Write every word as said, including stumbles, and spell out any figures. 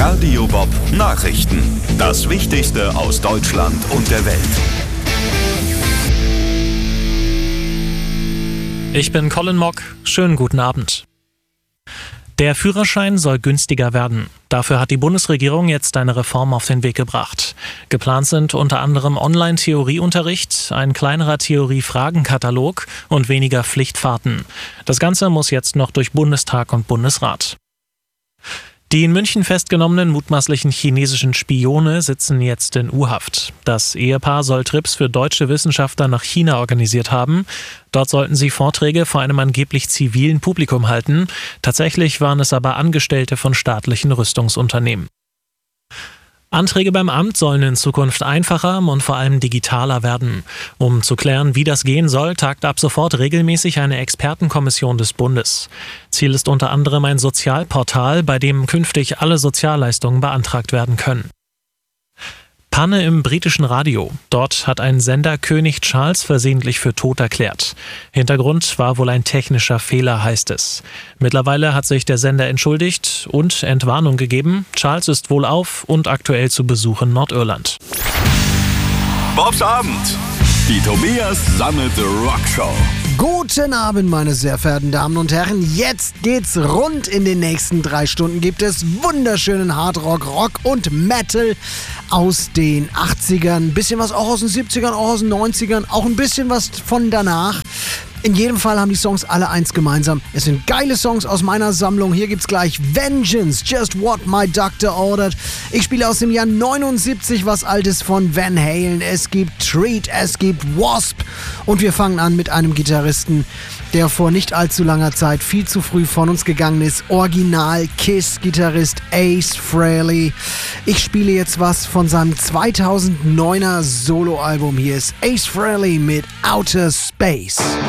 Radio Bob Nachrichten. Das Wichtigste aus Deutschland und der Welt. Ich bin Colin Mock. Schönen guten Abend. Der Führerschein soll günstiger werden. Dafür hat die Bundesregierung jetzt eine Reform auf den Weg gebracht. Geplant sind unter anderem Online-Theorieunterricht, ein kleinerer Theorie-Fragenkatalog und weniger Pflichtfahrten. Das Ganze muss jetzt noch durch Bundestag und Bundesrat. Die in München festgenommenen mutmaßlichen chinesischen Spione sitzen jetzt in U-Haft. Das Ehepaar soll Trips für deutsche Wissenschaftler nach China organisiert haben. Dort sollten sie Vorträge vor einem angeblich zivilen Publikum halten. Tatsächlich waren es aber Angestellte von staatlichen Rüstungsunternehmen. Anträge beim Amt sollen in Zukunft einfacher und vor allem digitaler werden. Um zu klären, wie das gehen soll, tagt ab sofort regelmäßig eine Expertenkommission des Bundes. Ziel ist unter anderem ein Sozialportal, bei dem künftig alle Sozialleistungen beantragt werden können. Panne im britischen Radio. Dort hat ein Sender König Charles versehentlich für tot erklärt. Hintergrund war wohl ein technischer Fehler, heißt es. Mittlerweile hat sich der Sender entschuldigt und Entwarnung gegeben. Charles ist wohlauf und aktuell zu Besuch in Nordirland. Bobs Abend. Die Tobias Sammelte Rockshow. Guten Abend, meine sehr verehrten Damen und Herren. Jetzt geht's rund. In den nächsten drei Stunden gibt es wunderschönen Hardrock, Rock und Metal aus den achtzigern. Bisschen was auch aus den siebzigern, auch aus den neunzigern. Auch ein bisschen was von danach. In jedem Fall haben die Songs alle eins gemeinsam. Es sind geile Songs aus meiner Sammlung. Hier gibt's gleich Vengeance, Just What My Doctor Ordered. Ich spiele aus dem Jahr neunundsiebzig was Altes von Van Halen. Es gibt Treat, es gibt Wasp. Und wir fangen an mit einem Gitarristen, der vor nicht allzu langer Zeit viel zu früh von uns gegangen ist. Original Kiss-Gitarrist Ace Frehley. Ich spiele jetzt was von seinem zweitausenddeuner Soloalbum. Hier ist Ace Frehley mit Outer Space.